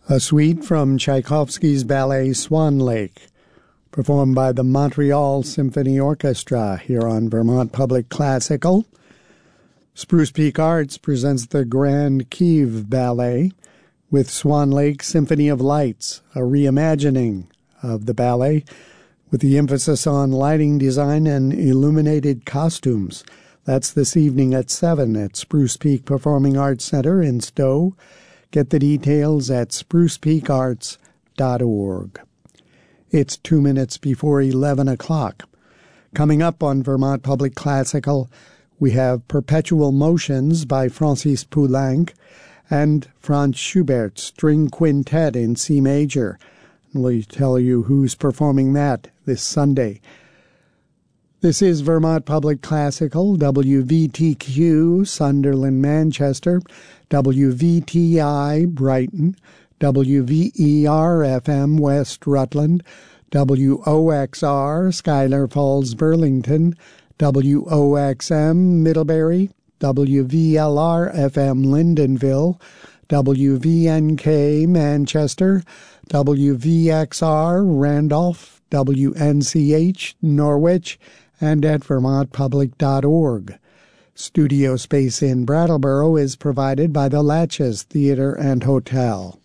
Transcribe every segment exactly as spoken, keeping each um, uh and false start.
A suite from Tchaikovsky's ballet Swan Lake, performed by the Montreal Symphony Orchestra here on Vermont Public Classical. Spruce Peak Arts presents the Grand Kiev Ballet with Swan Lake Symphony of Lights, a reimagining of the ballet with the emphasis on lighting design and illuminated costumes. That's this evening at seven at Spruce Peak Performing Arts Center in Stowe. Get the details at spruce peak arts dot org. It's two minutes before eleven o'clock. Coming up on Vermont Public Classical, we have Perpetual Motions by Francis Poulenc and Franz Schubert String Quintet in C major. We'll tell you who's performing that this Sunday. This is Vermont Public Classical, W V T Q, Sunderland, Manchester, W V T I, Brighton, W V E R F M, West Rutland, W O X R, Schuyler Falls, Burlington, W O X M, Middlebury, W V L R F M, Lyndonville, W V N K, Manchester, W V X R, Randolph, W N C H, Norwich, and at vermont public dot org. Studio space in Brattleboro is provided by the Latches Theater and Hotel.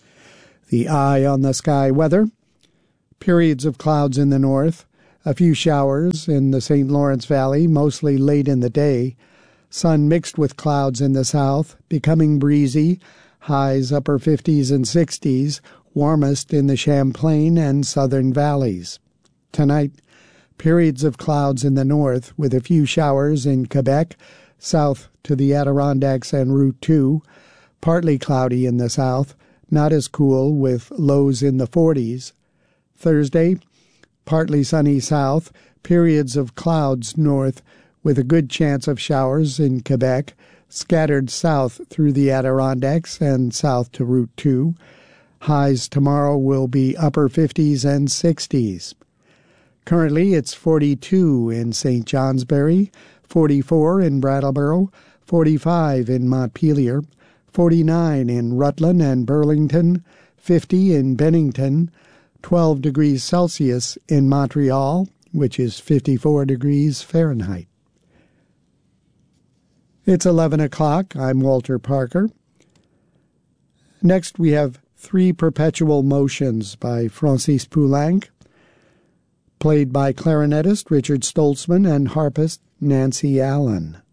The eye on the sky weather. Periods of clouds in the north. A few showers in the Saint Lawrence Valley, mostly late in the day. Sun mixed with clouds in the south, becoming breezy. Highs upper fifties and sixties, warmest in the Champlain and southern valleys. Tonight, periods of clouds in the north with a few showers in Quebec, south to the Adirondacks and Route two. Partly cloudy in the south, not as cool with lows in the forties. Thursday, partly sunny south, periods of clouds north with a good chance of showers in Quebec, scattered south through the Adirondacks and south to Route two. Highs tomorrow will be upper fifties and sixties. Currently, it's forty-two in Saint Johnsbury, forty-four in Brattleboro, forty-five in Montpelier, forty-nine in Rutland and Burlington, fifty in Bennington, twelve degrees Celsius in Montreal, which is fifty-four degrees Fahrenheit. It's eleven o'clock. I'm Walter Parker. Next, we have Three Perpetual Motions by Francis Poulenc, played by clarinetist Richard Stoltzman and harpist Nancy Allen.